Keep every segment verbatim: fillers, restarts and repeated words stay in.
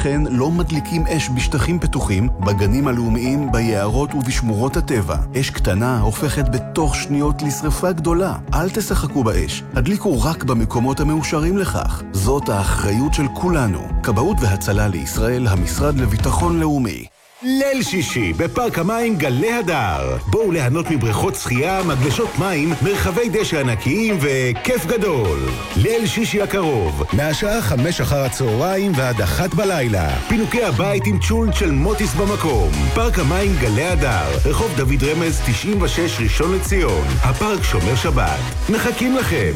לכן לא מדליקים אש בשטחים פתוחים, בגנים הלאומיים, ביערות ובשמורות הטבע. אש קטנה הופכת בתוך שניות לשריפה גדולה. אל תשחקו באש, הדליקו רק במקומות המאושרים לכך. זאת האחריות של כולנו. כבאות והצלה לישראל, המשרד לביטחון לאומי. ליל שישי בפארק המים גלי הדר. בואו ליהנות מבריכות שחייה, מגלשות מים, מרחבי דשא ענקיים וכיף גדול. ליל שישי הקרוב, מהשעה חמש אחר הצהריים ועד אחת בלילה. פינוקי הבית עם צ'ולנט של מוטיס במקום. פארק המים גלי הדר, רחוב דוד רמז תשעים ושש ראשון לציון. הפארק שומר שבת. מחכים לכם.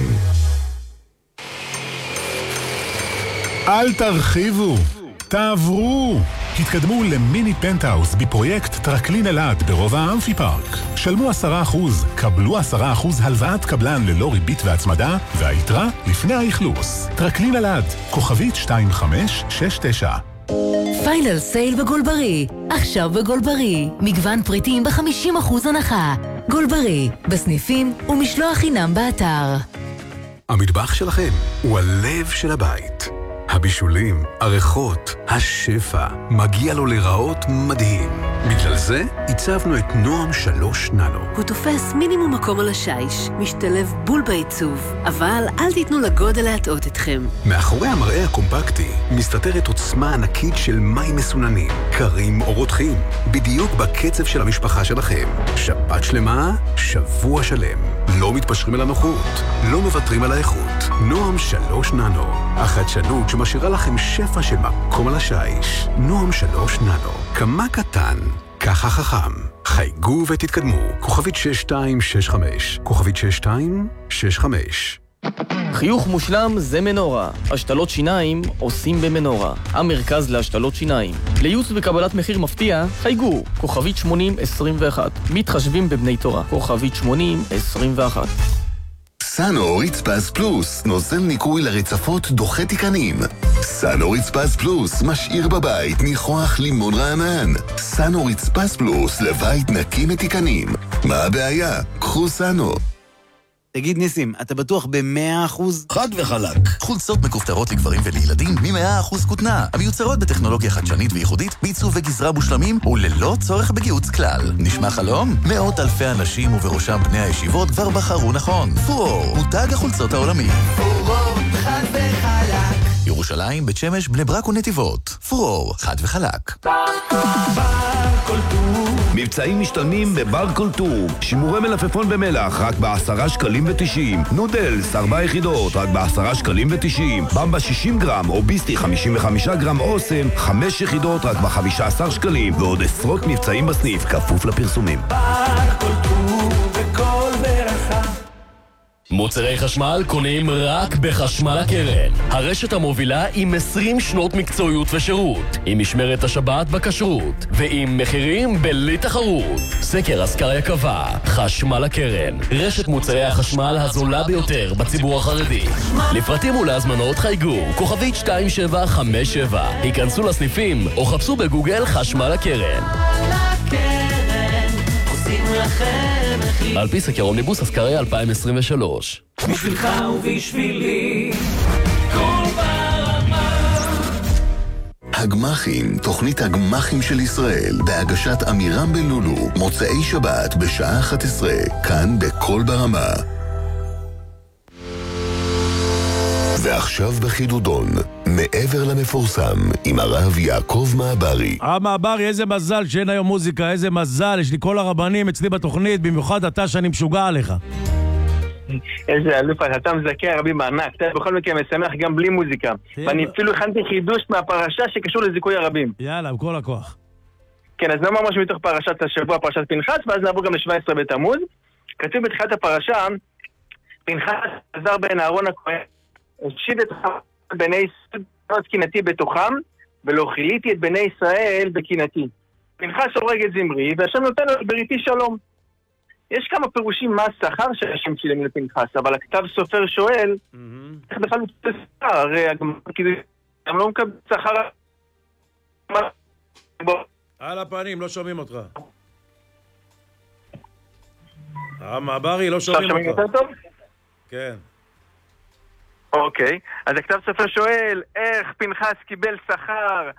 אל תרחיבו, תעברו. התקדמו למיני פנטהאוס בפרויקט טרקלין אלעד ברובע האמפי פארק. שלמו עשרה אחוז, קבלו עשרה אחוז הלוואת קבלן ללא ריבית והצמדה, והיתרה לפני האכלוס. טרקלין אלעד, כוכבית שתיים חמש שש תשע. פיינל סייל בגולברי. עכשיו בגולברי. מגוון פריטים ב-חמישים אחוז הנחה. גולברי, בסניפים ומשלוח חינם באתר. המטבח שלכם הוא הלב של הבית. הבישולים, הריחות, השפע, מגיע לו לראות מדהים. בגלל זה הצבנו את נועם שלוש ננו. הוא תופס מינימום מקום על השיש, משתלב בול בעיצוב, אבל אל תיתנו לגודל להטעות אתכם. מאחורי המראה הקומפקטי מסתתרת עוצמה ענקית של מים מסוננים, קרים או רותחים, בדיוק בקצב של המשפחה שלכם. שבת שלמה, שבוע שלם. לא מתפשרים על הנוחות, לא מוותרים על האיכות. נועם שלוש ננו, החדשנות שמשאירה לכם שפע של מקום על השיש. נועם שלוש ננו, כמה קטן, ככה חכם. חייגו ותתקדמו. כוכבית שש שתיים שש חמש, כוכבית שש שתיים שש חמש. חיוך מושלם זה מנורה. השתלות שיניים עושים במנורה. המרכז להשתלות שיניים. לייעוץ וקבלת מחיר מפתיע, חייגו. כוכבית שמונים עשרים ואחת. מתחשבים בבני תורה. כוכבית שמונים עשרים ואחת. סאנו רצפס פלוס, נוזל ניקוי לרצפות דוחה תיקנים. סאנו רצפס פלוס, משאיר בבית ניחוח לימון רענן. סאנו רצפס פלוס, לבית נקי מתיקנים. מה הבעיה? קחו סאנו. תגיד ניסים, אתה בטוח ב-מאה אחוז? חד וחלק. חולצות מכופתרות לגברים ולילדים מ-מאה אחוז כותנה. המיוצרות בטכנולוגיה חדשנית וייחודית, בעיצוב וגזרה מושלמים וללא צורך בגיוץ כלל. נשמע חלום? מאות אלפי אנשים ובראשם בני הישיבות כבר בחרו נכון. פורור, מותג החולצות העולמי. פורור, חד וחלק. ירושלים, בית שמש, בני ברק ונתיבות. פורור, חד וחלק. בר כל טוב. מבצעים משתלמים בבר כל טוב. שימורי מלפפון במלח רק בעשרה שקלים ותשעים. נודלס ארבע יחידות רק בעשרה שקלים ותשעים. במבה שישים גרם או ביסטי חמישים וחמישה גרם אוסם חמש יחידות רק בחמישה עשר שקלים. ועוד עשרות מבצעים בסניף כפוף לפרסומים. בר כל טוב וכל ברכה. מוצרי חשמל קונים רק בחשמל הקרן. הרשת המובילה עם עשרים שנות מקצועיות ושירות, עם משמרת השבת בכשרות, ועם מחירים בלי תחרות. סקר אסקריה קבע, חשמל הקרן, רשת מוצרי החשמל הזולה ביותר בציבור החרדי. לפרטים ולהזמנות חייגו, כוכבית שתיים שבע חמש שבע. היכנסו לסניפים או חפשו בגוגל חשמל הקרן. על פי סקר אומניבוס אסקריה אלפיים עשרים ושלוש. בשבילך ובשבילי כל ברמה. הגמחים, תוכנית הגמחים של ישראל, בהגשת אמירם בלולו, מוצאי שבת בשעה אחת עשרה, כאן בכל ברמה. ועכשיו בחידודון, מעבר למפורסם, עם הרב יעקב מעברי. הרב מעברי, איזה מזל שאין היום מוזיקה, איזה מזל, יש לי כל הרבנים אצלי בתוכנית, במיוחד אתה שאני משוגע עליך. איזה אלוף, אתה מזכה רבים בענק, אתה בכל מקרה משמח גם בלי מוזיקה. ואני אפילו הכנתי חידוש מהפרשה שקשור לזיכוי הרבים. יאללה, בכל הכוח. כן, אז נאמר משהו מתוך פרשת השבוע, פרשת פנחס, ואז נעבור גם ל-שבע עשרה בתמוז. כתוב בתחילת הפרשה, פנחס עזר בן אהרון הכהן, הושיב את בני ישראל קינתי בתוכם, ולא חיליתי את בני ישראל בקינתי. פנחס הורג את זמרי, והשם נותן לו בריתי שלום. יש כמה פירושים מה השכר שהשם שילם לפנחס, אבל הכתב סופר שואל, איך בכלל הוא שכר? הרי גם לא מקבל שכר. על הפנים, לא שומעים אותך. המעברי, לא שומעים אותך. עכשיו שומעים יותר טוב? כן. אוקיי, אז הכתב סופר שואל, איך פנחס קיבל שכר